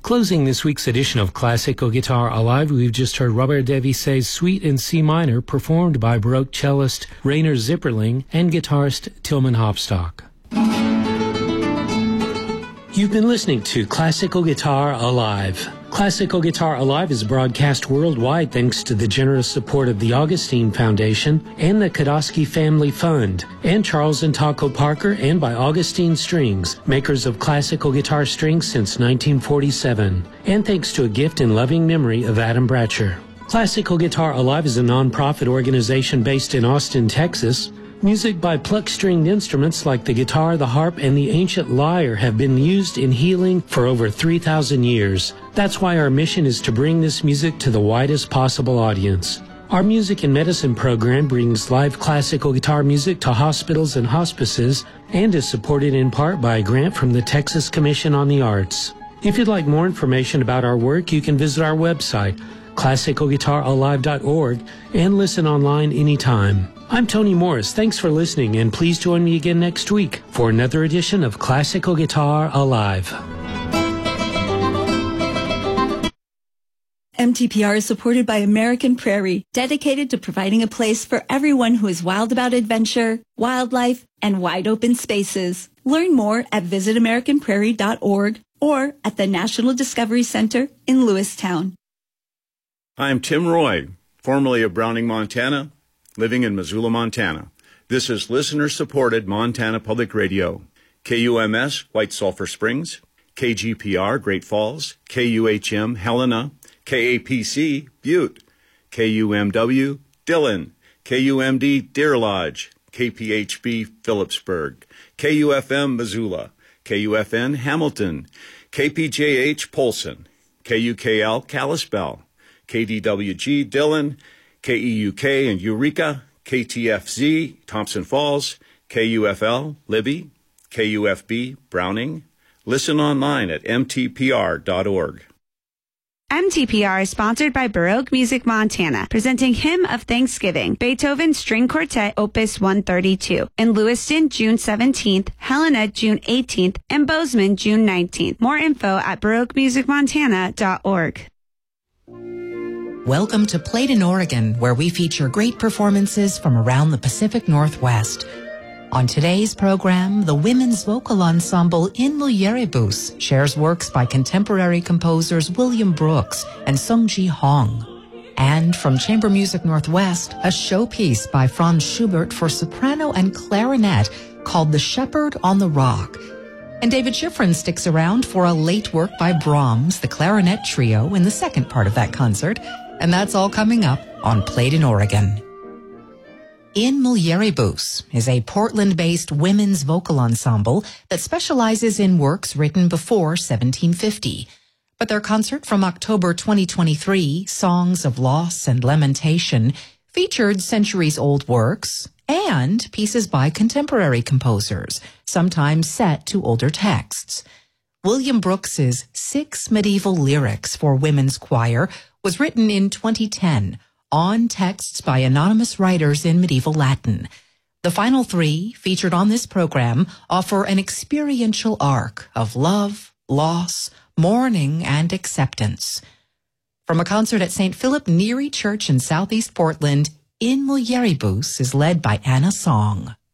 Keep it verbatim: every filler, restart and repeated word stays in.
Closing this week's edition of Classical Guitar Alive, we've just heard Robert Devisay's Suite in C minor, performed by Baroque cellist Rainer Zipperling and guitarist Tilman Hopstock. You've been listening to Classical Guitar Alive. Classical Guitar Alive is broadcast worldwide thanks to the generous support of the Augustine Foundation and the Kodosky Family Fund, and Charles and Taco Parker, and by Augustine Strings, makers of classical guitar strings since nineteen forty-seven, and thanks to a gift in loving memory of Adam Bratcher. Classical Guitar Alive is a non-profit organization based in Austin, Texas. Music by pluck-stringed instruments like the guitar, the harp, and the ancient lyre have been used in healing for over three thousand years. That's why our mission is to bring this music to the widest possible audience. Our Music and Medicine program brings live classical guitar music to hospitals and hospices and is supported in part by a grant from the Texas Commission on the Arts. If you'd like more information about our work, you can visit our website, classical guitar alive dot org, and listen online anytime. I'm Tony Morris. Thanks for listening, and please join me again next week for another edition of Classical Guitar Alive. M T P R is supported by American Prairie, dedicated to providing a place for everyone who is wild about adventure, wildlife, and wide open spaces. Learn more at visit american prairie dot org or at the National Discovery Center in Lewistown. I'm Tim Roy, formerly of Browning, Montana, living in Missoula, Montana. This is listener-supported Montana Public Radio. K U M S, White Sulphur Springs, K G P R, Great Falls, K U H M, Helena, K A P C, Butte, K U M W, Dillon, K U M D, Deer Lodge, K P H B, Phillipsburg, K U F M, Missoula, K U F N, Hamilton, K P J H, Polson, K U K L, Kalispell, K D W G, Dillon, K E U K in Eureka, K T F Z, Thompson Falls, K U F L, Libby, K U F B, Browning. Listen online at m t p r dot org. M T P R is sponsored by Baroque Music Montana, presenting Hymn of Thanksgiving, Beethoven String Quartet Opus one thirty-two, in Lewiston, June seventeenth, Helena, June eighteenth, and Bozeman, June nineteenth. More info at baroque music montana dot org. Welcome to Played in Oregon, where we feature great performances from around the Pacific Northwest. On today's program, the women's vocal ensemble In Mulieribus shares works by contemporary composers William Brooks and Sung-Ji Hong. And from Chamber Music Northwest, a showpiece by Franz Schubert for soprano and clarinet called The Shepherd on the Rock. And David Schifrin sticks around for a late work by Brahms, the clarinet trio, in the second part of that concert. And that's all coming up on Played in Oregon. In Mulieribus is a Portland-based women's vocal ensemble that specializes in works written before seventeen fifty. But their concert from October twenty twenty-three, Songs of Loss and Lamentation, featured centuries-old works and pieces by contemporary composers, sometimes set to older texts. William Brooks's Six Medieval Lyrics for Women's Choir was written in twenty ten on texts by anonymous writers in medieval Latin. The final three, featured on this program, offer an experiential arc of love, loss, mourning, and acceptance. From a concert at Saint Philip Neri Church in Southeast Portland, In Mulieribus is led by Anna Song.